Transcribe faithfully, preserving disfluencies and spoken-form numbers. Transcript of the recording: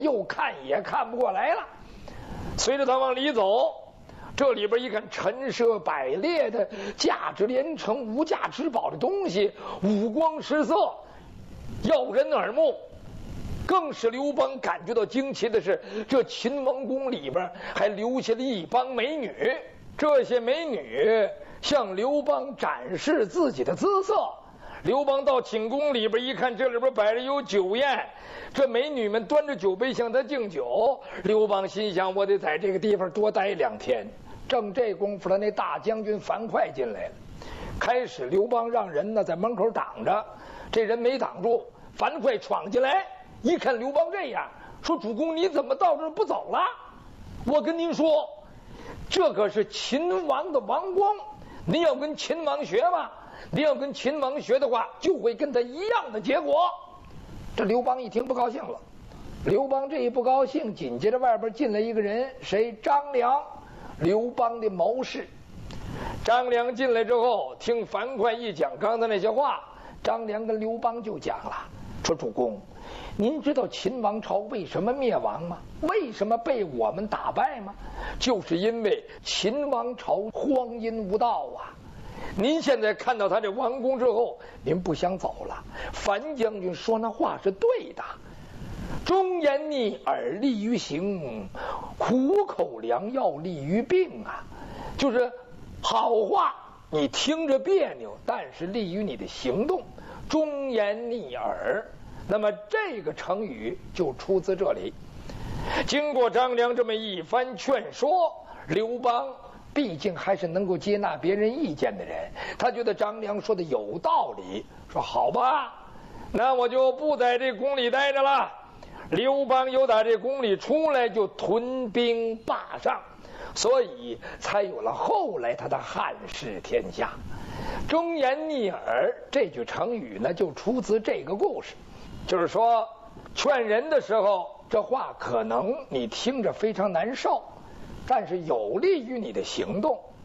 又看也看不过来了。随着他往里走，这里边一看陈设百列的价值连城、无价之宝的东西，五光十色，耀人耳目。更使刘邦感觉到惊奇的是，这秦王宫里边还留下了一帮美女。这些美女向刘邦展示自己的姿色。刘邦到寝宫里边一看，这里边摆着有酒宴，这美女们端着酒杯向他敬酒。刘邦心想，我得在这个地方多待两天。正这功夫，他那大将军樊哙进来了。开始刘邦让人呢在门口挡着，这人没挡住，樊哙闯进来，一看刘邦这样，说：“主公，你怎么到这儿不走了？我跟您说，这可是秦王的王光，您要跟秦王学嘛。您要跟秦王学的话，就会跟他一样的结果。”这刘邦一听不高兴了。刘邦这一不高兴，紧接着外边进来一个人，谁？张良，刘邦的谋士。张良进来之后，听樊哙一讲刚才那些话，张良跟刘邦就讲了，说：“主公，您知道秦王朝为什么灭亡吗？为什么被我们打败吗？就是因为秦王朝荒淫无道啊！您现在看到他这王宫之后，您不想走了。樊将军说那话是对的，忠言逆耳利于行，苦口良药利于病啊。就是好话你听着别扭，但是利于你的行动。忠言逆耳，那么这个成语就出自这里。经过张良这么一番劝说，刘邦毕竟还是能够接纳别人意见的人，他觉得张良说的有道理，说好吧，那我就不在这宫里待着了。刘邦由打这宫里出来，就屯兵霸上，所以才有了后来他的汉室天下。忠言逆耳这句成语呢，就出自这个故事。就是说，劝人的时候，这话可能你听着非常难受，但是有利于你的行动。